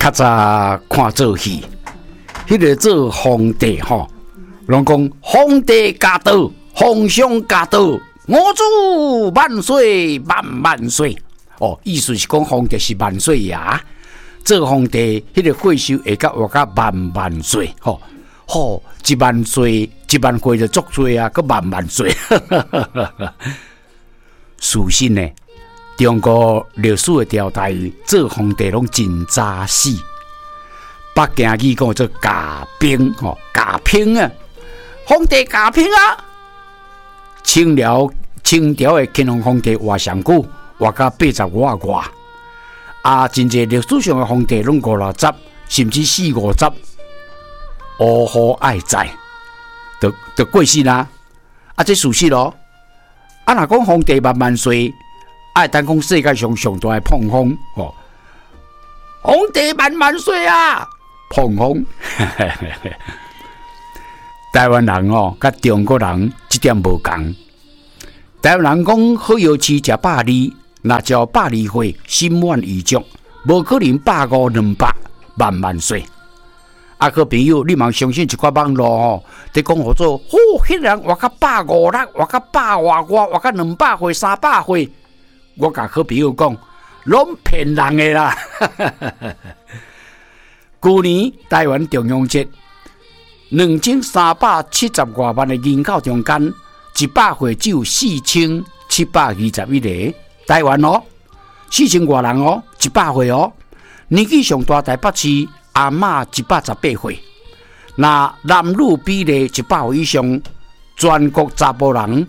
较早看做戏，迄个做皇帝吼，拢讲皇帝驾到，皇上驾到，我主万岁万万岁。哦，意思是讲皇帝是万岁爷，做皇帝迄个岁数会甲活甲万万岁吼。吼，1万岁，1万岁就足多啊，佮万万岁。事实呢，中国历史的朝代做皇帝拢真早死。北京语讲做驾崩，吼，驾崩啊，皇帝驾崩啊。清朝的乾隆皇帝活上久，活到85啊外。啊，真侪历史上的皇帝拢50-60，甚至40-50。乌虎爱在，就过世啦。啊，这事实咯。啊，若讲皇帝万万岁，爱当讲世界上上大的碰风哦。皇帝万万岁啊！碰风。台湾人哦，甲中国人这点无共。台湾人讲好药吃食百里，若照百里岁，心满意足，无可能150、200万万岁。啊，个朋友，你莫相信一寡网络吼，伫讲好做，迄人活到150、活到100外，活到200岁、300岁，我甲好朋友讲，拢骗人的啦。去年台湾中央节，2370多万的人口中间，100岁只有4721个。台湾哦，4000多人哦，100岁哦，年纪上大台北市。阿嬷118岁，那男女比例100岁以上，全国查甫人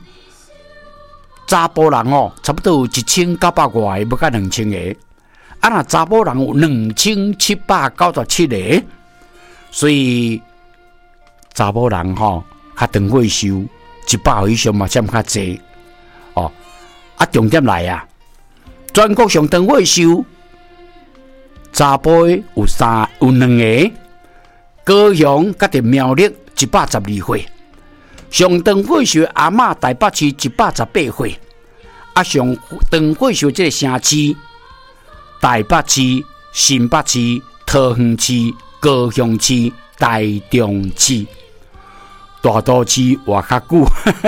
哦，差不多有1900多个，不到2000个。啊，那查甫人有2797个，所以查甫人吼较长岁数100岁以上嘛，占较济哦。啊，重点来啊，全国上长岁数。查甫有2个，高雄甲伫苗栗112岁，上长岁数阿嬷台北市118岁，啊上长岁数这个城市，台北市、新北市、桃园市、高雄市、台中市，大都市活较久。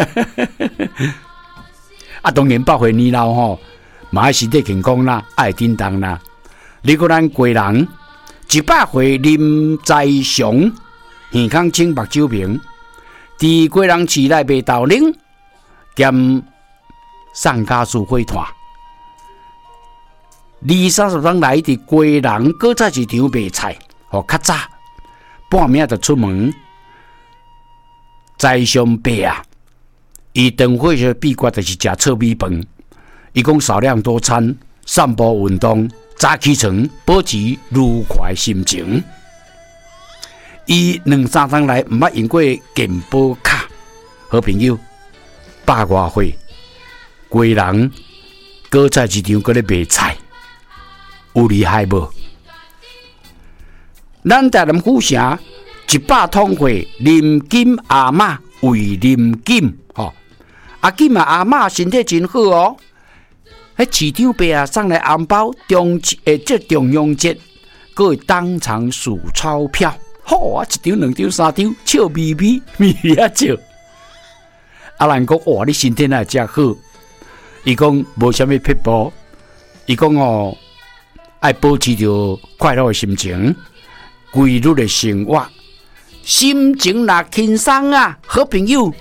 啊，当然100岁年老吼，嘛爱身体健康啦，爱叮当啦。你个咱贵人100岁林在祥，耳康清目睭明，伫贵人市内卖豆奶，兼送家属伙团。20-30人来伫贵人果菜市场卖菜，较早半暝就出门，在上伯啊，伊长岁数秘诀就是食糙米饭，伊讲少量多餐，散步运动。早起床，保持愉快心情。伊2-3天来毋捌用过健保卡，好朋友100多岁，贵人果菜市场搁咧卖菜，有厉害无？咱台南古城100通会林金阿嬷为林金吼，阿金阿嬷身体真好哦。迄市场伯啊送来红包，这中央节，佫会当场数钞票，好啊，1张、2张、3张，笑眯眯，眯啊笑。啊，人讲哇，你身体哪遮好？伊讲无啥物撇步，伊讲哦，爱保持着快乐的心情，规律的生活，心情若轻松啊，好朋友。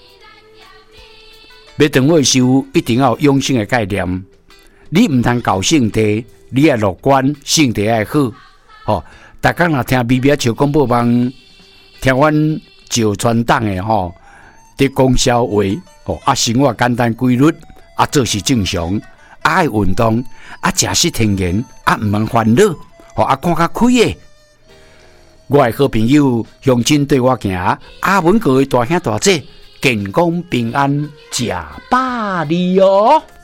要长岁数一定要有养生的概念。你唔通搞性地，你要乐观，性地要好。吼，大家若听咪咪笑广播网，听阮赵传党的吼，伫讲笑话，吼啊生活简单规律，啊做事正常，爱运动，啊食食天然，啊唔通烦恼，吼啊看较开的。我的好朋友向前对我行，阿文各位大兄大姐。健康平安，食百里哦。